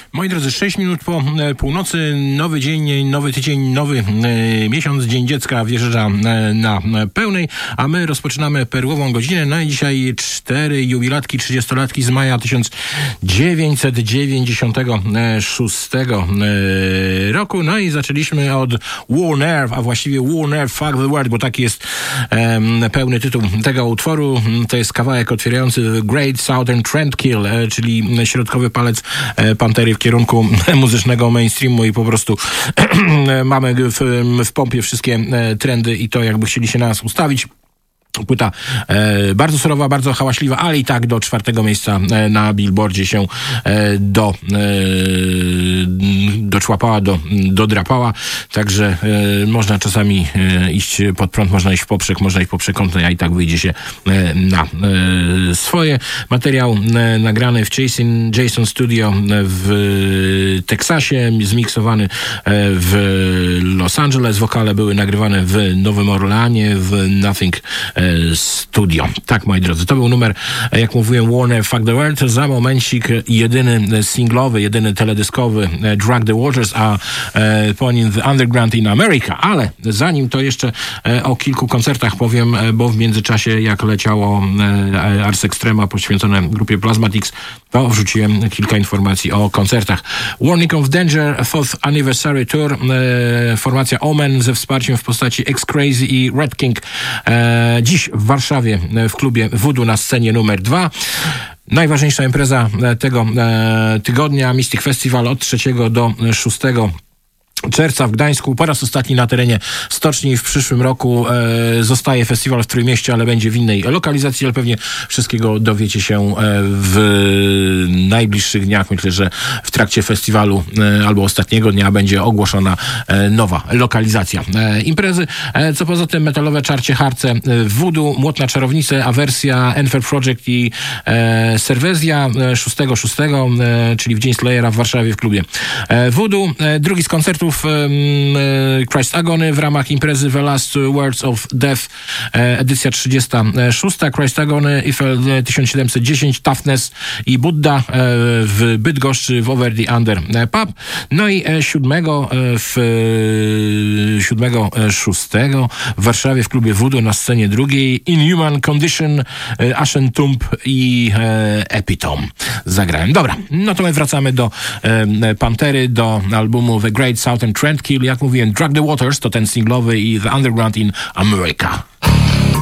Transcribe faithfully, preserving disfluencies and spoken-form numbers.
Moi drodzy, sześć minut po e, północy, nowy dzień, nowy tydzień, nowy e, miesiąc, Dzień Dziecka wjeżdża e, na e, pełnej, a my rozpoczynamy perłową godzinę. No i dzisiaj cztery jubilatki, trzydziestolatki z maja tysiąc dziewięćset dziewięćdziesiątego szóstego e, roku. No i zaczęliśmy od War Nerve, a właściwie War Nerve Fuck the World, bo taki jest e, pełny tytuł tego utworu. To jest kawałek otwierający The Great Southern Trendkill, e, czyli środkowy palec e, Pantery w kierunku muzycznego mainstreamu i po prostu mamy w, w pompie wszystkie trendy i to, jakby chcieli się na nas ustawić. Płyta e, bardzo surowa, bardzo hałaśliwa, ale i tak do czwartego miejsca e, na Billboardzie się e, do, e, doczłapała, do, dodrapała. Także e, można czasami e, iść pod prąd, można iść w poprzek, można iść po przekątnej, a i tak wyjdzie się e, na e, swoje. Materiał e, nagrany w Jason, Jason Studio w Teksasie, zmiksowany e, w Los Angeles. Wokale były nagrywane w Nowym Orleanie, w Nothing Studio. Tak, moi drodzy, to był numer, jak mówiłem, Warner Fuck the World. Za momencik jedyny singlowy, jedyny teledyskowy Drag the Waters, a e, po nim The Underground in America. Ale zanim to jeszcze e, o kilku koncertach powiem, e, bo w międzyczasie jak leciało e, Ars Extrema poświęcone grupie Plasmatics, to wrzuciłem kilka informacji o koncertach. Warning of Danger Fourth Anniversary Tour, e, formacja Omen ze wsparciem w postaci X-Crazy i Red King. E, dziś w Warszawie w klubie Voodoo na scenie numer dwa. Najważniejsza impreza tego e, tygodnia, Mystic Festival od trzeciego do szóstego czerwca w Gdańsku. Po raz ostatni na terenie stoczni. W przyszłym roku e, zostaje festiwal w Trójmieście, ale będzie w innej lokalizacji, ale pewnie wszystkiego dowiecie się e, w najbliższych dniach. Myślę, że w trakcie festiwalu e, albo ostatniego dnia będzie ogłoszona e, nowa lokalizacja e, imprezy. E, co poza tym metalowe czarcie harce e, Voodoo, Młot na czarownicę, Awersja, Enfer Project i e, Serwezja e, szóstego szóstego, e, czyli w dzień Slayera w Warszawie w klubie e, Voodoo. E, drugi z koncertów Christ Agony w ramach imprezy The Last Words of Death, edycja trzydziesta szósta. Christ Agony, Eiffel tysiąc siedemset dziesięć, Toughness i Buddha w Bydgoszczy w Over the Under Pub. No i siódmego w siódmego szóstego w Warszawie w klubie Voodoo na scenie drugiej Inhuman Condition, Ashen Tomb i Epitome zagrałem. Dobra, no to my wracamy do Pantery, do albumu The Great Southern Trendkill. Jak mówiłem, Drag the Waters to ten singlowy i The Underground in America.